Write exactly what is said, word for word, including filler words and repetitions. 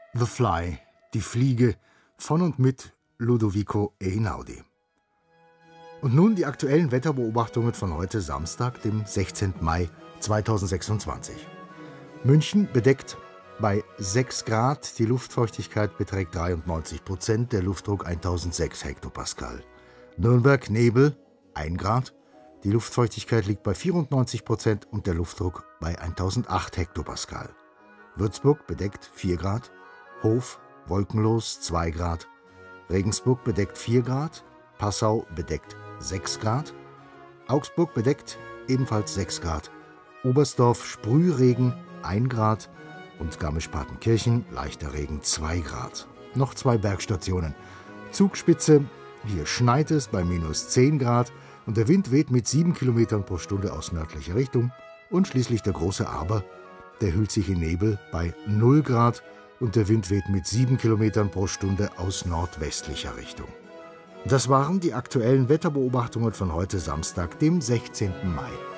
The Fly, die Fliege, von und mit Ludovico Einaudi. Und nun die aktuellen Wetterbeobachtungen von heute Samstag, dem sechzehnten Mai zweitausendsechsundzwanzig. München bedeckt bei sechs Grad, die Luftfeuchtigkeit beträgt dreiundneunzig Prozent, der Luftdruck eintausendsechs Hektopascal. Nürnberg Nebel, ein Grad, die Luftfeuchtigkeit liegt bei vierundneunzig Prozent und der Luftdruck bei eintausendacht Hektopascal. Würzburg bedeckt vier Grad, Hof wolkenlos zwei Grad, Regensburg bedeckt vier Grad, Passau bedeckt sechs Grad, Augsburg bedeckt ebenfalls sechs Grad, Oberstdorf Sprühregen ein Grad und Garmisch-Partenkirchen leichter Regen zwei Grad. Noch zwei Bergstationen. Zugspitze, hier schneit es bei minus zehn Grad und der Wind weht mit sieben Kilometern pro Stunde aus nördlicher Richtung. Und schließlich der große Aber, der hüllt sich in Nebel bei null Grad und der Wind weht mit sieben Kilometern pro Stunde aus nordwestlicher Richtung. Das waren die aktuellen Wetterbeobachtungen von heute Samstag, dem sechzehnten Mai.